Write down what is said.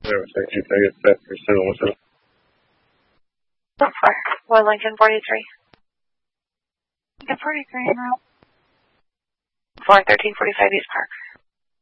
Whatever, section, I guess that percent also. Look for 1 Lincoln 43. Lincoln 43 en route. 41345 East Park.